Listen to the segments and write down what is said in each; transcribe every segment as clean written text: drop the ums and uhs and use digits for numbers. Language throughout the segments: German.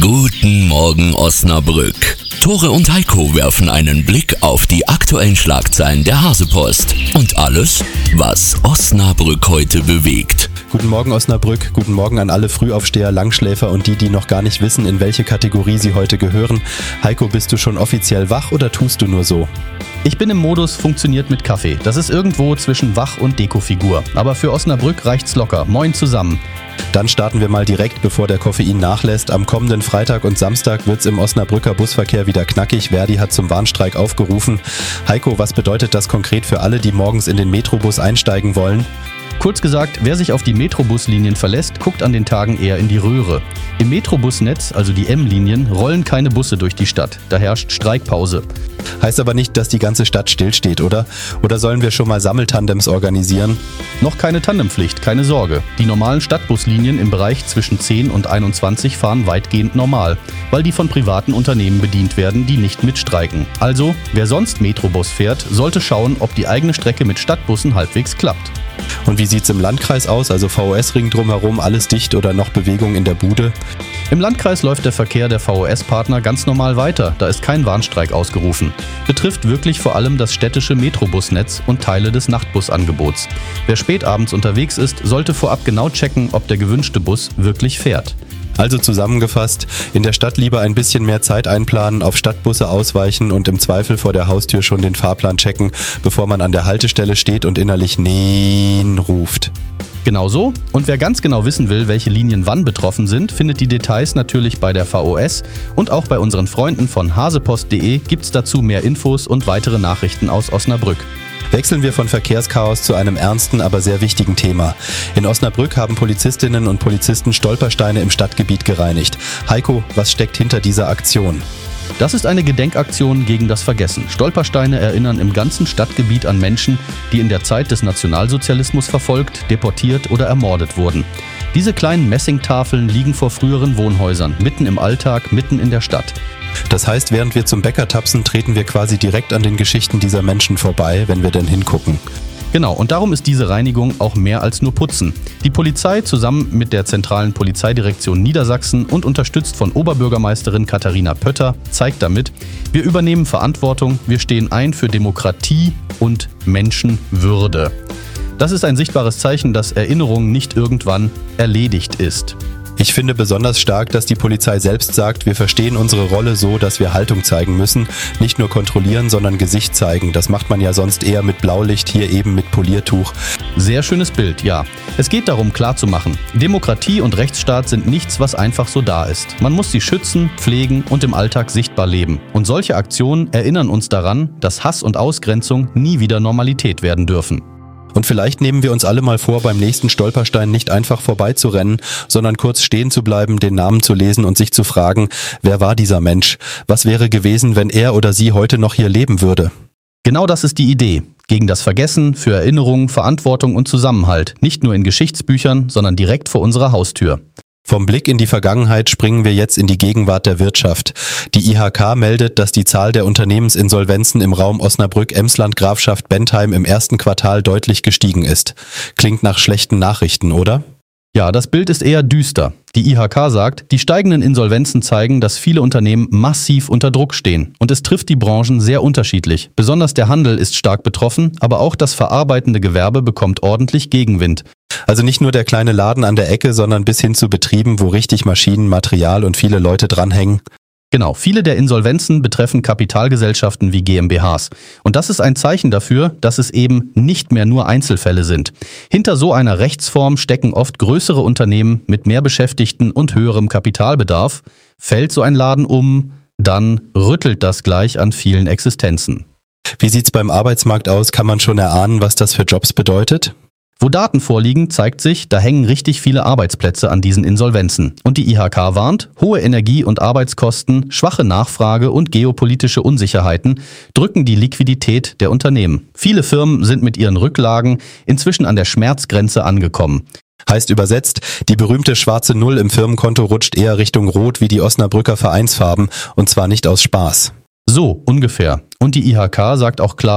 Guten Morgen Osnabrück. Tore und Heiko werfen einen Blick auf die aktuellen Schlagzeilen der Hasepost und alles, was Osnabrück heute bewegt. Guten Morgen Osnabrück, guten Morgen an alle Frühaufsteher, Langschläfer und die noch gar nicht wissen, in welche Kategorie sie heute gehören. Heiko, bist du schon offiziell wach oder tust du nur so? Ich bin im Modus funktioniert mit Kaffee. Das ist irgendwo zwischen Wach- und Dekofigur. Aber für Osnabrück reicht's locker. Moin zusammen. Dann starten wir mal direkt, bevor der Koffein nachlässt. Am kommenden Freitag und Samstag wird's im Osnabrücker Busverkehr wieder knackig. Verdi hat zum Warnstreik aufgerufen. Heiko, was bedeutet das konkret für alle, die morgens in den Metrobus einsteigen wollen? Kurz gesagt, wer sich auf die Metrobuslinien verlässt, guckt an den Tagen eher in die Röhre. Im Metrobusnetz, also die M-Linien, rollen keine Busse durch die Stadt. Da herrscht Streikpause. Heißt aber nicht, dass die ganze Stadt stillsteht, oder? Oder sollen wir schon mal Sammeltandems organisieren? Noch keine Tandempflicht, keine Sorge. Die normalen Stadtbuslinien im Bereich zwischen 10 und 21 fahren weitgehend normal, weil die von privaten Unternehmen bedient werden, die nicht mitstreiken. Also, wer sonst Metrobus fährt, sollte schauen, ob die eigene Strecke mit Stadtbussen halbwegs klappt. Und wie sieht's im Landkreis aus, also VOS-Ring drumherum, alles dicht oder noch Bewegung in der Bude? Im Landkreis läuft der Verkehr der VOS-Partner ganz normal weiter, da ist kein Warnstreik ausgerufen. Betrifft wirklich vor allem das städtische Metrobusnetz und Teile des Nachtbusangebots. Wer spätabends unterwegs ist, sollte vorab genau checken, ob der gewünschte Bus wirklich fährt. Also zusammengefasst, in der Stadt lieber ein bisschen mehr Zeit einplanen, auf Stadtbusse ausweichen und im Zweifel vor der Haustür schon den Fahrplan checken, bevor man an der Haltestelle steht und innerlich Neen ruft. Genau so. Und wer ganz genau wissen will, welche Linien wann betroffen sind, findet die Details natürlich bei der VOS und auch bei unseren Freunden von hasepost.de gibt's dazu mehr Infos und weitere Nachrichten aus Osnabrück. Wechseln wir von Verkehrschaos zu einem ernsten, aber sehr wichtigen Thema. In Osnabrück haben Polizistinnen und Polizisten Stolpersteine im Stadtgebiet gereinigt. Heiko, was steckt hinter dieser Aktion? Das ist eine Gedenkaktion gegen das Vergessen. Stolpersteine erinnern im ganzen Stadtgebiet an Menschen, die in der Zeit des Nationalsozialismus verfolgt, deportiert oder ermordet wurden. Diese kleinen Messingtafeln liegen vor früheren Wohnhäusern, mitten im Alltag, mitten in der Stadt. Das heißt, während wir zum Bäcker tapsen, treten wir quasi direkt an den Geschichten dieser Menschen vorbei, wenn wir denn hingucken. Genau, und darum ist diese Reinigung auch mehr als nur Putzen. Die Polizei zusammen mit der zentralen Polizeidirektion Niedersachsen und unterstützt von Oberbürgermeisterin Katharina Pötter zeigt damit, wir übernehmen Verantwortung, wir stehen ein für Demokratie und Menschenwürde. Das ist ein sichtbares Zeichen, dass Erinnerung nicht irgendwann erledigt ist. Ich finde besonders stark, dass die Polizei selbst sagt, wir verstehen unsere Rolle so, dass wir Haltung zeigen müssen. Nicht nur kontrollieren, sondern Gesicht zeigen. Das macht man ja sonst eher mit Blaulicht, hier eben mit Poliertuch. Sehr schönes Bild, ja. Es geht darum, klarzumachen, Demokratie und Rechtsstaat sind nichts, was einfach so da ist. Man muss sie schützen, pflegen und im Alltag sichtbar leben. Und solche Aktionen erinnern uns daran, dass Hass und Ausgrenzung nie wieder Normalität werden dürfen. Und vielleicht nehmen wir uns alle mal vor, beim nächsten Stolperstein nicht einfach vorbeizurennen, sondern kurz stehen zu bleiben, den Namen zu lesen und sich zu fragen, wer war dieser Mensch? Was wäre gewesen, wenn er oder sie heute noch hier leben würde? Genau das ist die Idee. Gegen das Vergessen, für Erinnerung, Verantwortung und Zusammenhalt. Nicht nur in Geschichtsbüchern, sondern direkt vor unserer Haustür. Vom Blick in die Vergangenheit springen wir jetzt in die Gegenwart der Wirtschaft. Die IHK meldet, dass die Zahl der Unternehmensinsolvenzen im Raum Osnabrück, Emsland, Grafschaft, Bentheim im ersten Quartal deutlich gestiegen ist. Klingt nach schlechten Nachrichten, oder? Ja, das Bild ist eher düster. Die IHK sagt, die steigenden Insolvenzen zeigen, dass viele Unternehmen massiv unter Druck stehen. Und es trifft die Branchen sehr unterschiedlich. Besonders der Handel ist stark betroffen, aber auch das verarbeitende Gewerbe bekommt ordentlich Gegenwind. Also nicht nur der kleine Laden an der Ecke, sondern bis hin zu Betrieben, wo richtig Maschinen, Material und viele Leute dranhängen. Genau, viele der Insolvenzen betreffen Kapitalgesellschaften wie GmbHs. Und das ist ein Zeichen dafür, dass es eben nicht mehr nur Einzelfälle sind. Hinter so einer Rechtsform stecken oft größere Unternehmen mit mehr Beschäftigten und höherem Kapitalbedarf. Fällt so ein Laden um, dann rüttelt das gleich an vielen Existenzen. Wie sieht's beim Arbeitsmarkt aus? Kann man schon erahnen, was das für Jobs bedeutet? Wo Daten vorliegen, zeigt sich, da hängen richtig viele Arbeitsplätze an diesen Insolvenzen. Und die IHK warnt, hohe Energie- und Arbeitskosten, schwache Nachfrage und geopolitische Unsicherheiten drücken die Liquidität der Unternehmen. Viele Firmen sind mit ihren Rücklagen inzwischen an der Schmerzgrenze angekommen. Heißt übersetzt, die berühmte schwarze Null im Firmenkonto rutscht eher Richtung Rot wie die Osnabrücker Vereinsfarben, und zwar nicht aus Spaß. So ungefähr. Und die IHK sagt auch klar,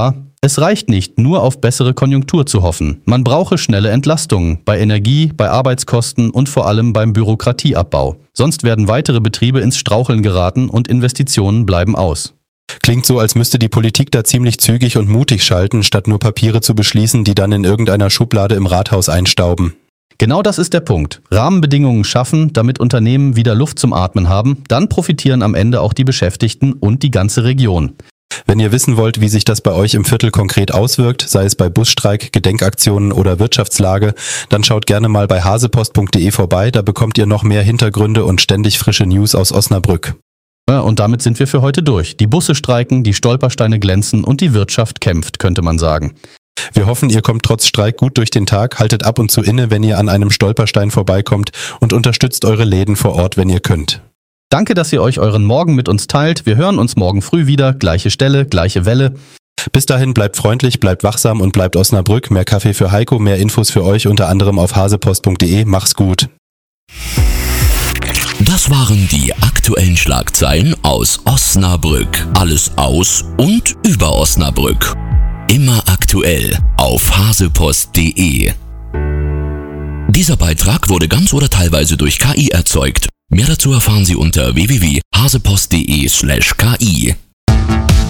Es reicht nicht, nur auf bessere Konjunktur zu hoffen. Man brauche schnelle Entlastungen bei Energie, bei Arbeitskosten und vor allem beim Bürokratieabbau. Sonst werden weitere Betriebe ins Straucheln geraten und Investitionen bleiben aus. Klingt so, als müsste die Politik da ziemlich zügig und mutig schalten, statt nur Papiere zu beschließen, die dann in irgendeiner Schublade im Rathaus einstauben. Genau das ist der Punkt. Rahmenbedingungen schaffen, damit Unternehmen wieder Luft zum Atmen haben, dann profitieren am Ende auch die Beschäftigten und die ganze Region. Wenn ihr wissen wollt, wie sich das bei euch im Viertel konkret auswirkt, sei es bei Busstreik, Gedenkaktionen oder Wirtschaftslage, dann schaut gerne mal bei hasepost.de vorbei, da bekommt ihr noch mehr Hintergründe und ständig frische News aus Osnabrück. Ja, und damit sind wir für heute durch. Die Busse streiken, die Stolpersteine glänzen und die Wirtschaft kämpft, könnte man sagen. Wir hoffen, ihr kommt trotz Streik gut durch den Tag, haltet ab und zu inne, wenn ihr an einem Stolperstein vorbeikommt und unterstützt eure Läden vor Ort, wenn ihr könnt. Danke, dass ihr euch euren Morgen mit uns teilt. Wir hören uns morgen früh wieder. Gleiche Stelle, gleiche Welle. Bis dahin bleibt freundlich, bleibt wachsam und bleibt Osnabrück. Mehr Kaffee für Heiko, mehr Infos für euch unter anderem auf hasepost.de. Mach's gut. Das waren die aktuellen Schlagzeilen aus Osnabrück. Alles aus und über Osnabrück. Immer aktuell auf hasepost.de. Dieser Beitrag wurde ganz oder teilweise durch KI erzeugt. Mehr dazu erfahren Sie unter www.hasepost.de/ki.